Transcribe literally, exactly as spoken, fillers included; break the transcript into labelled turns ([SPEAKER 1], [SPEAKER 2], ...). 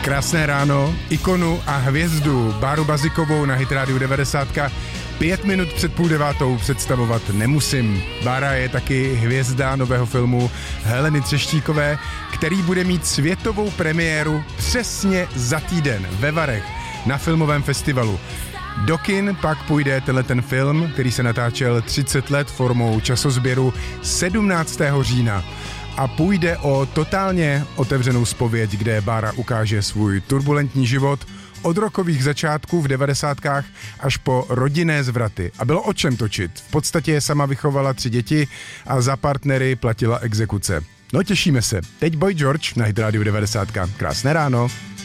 [SPEAKER 1] Krásné ráno, ikonu a hvězdu Báru Bazikovou na Hit Radio devadesát. Pět minut před půl devátou představovat nemusím. Bára je taky hvězda nového filmu Heleny Třeštíkové, který bude mít světovou premiéru přesně za týden ve Varech na filmovém festivalu. Do kin pak půjde tenhle ten film, který se natáčel třicet let formou časozběru sedmnáctého října. A půjde o totálně otevřenou zpověď, kde Bára ukáže svůj turbulentní život od rokových začátků v devadesátkách až po rodinné zvraty. A bylo o čem točit. V podstatě sama vychovala tři děti a za partnery platila exekuce. No těšíme se. Teď Boy George na Hit Radio devadesát. Krásné ráno.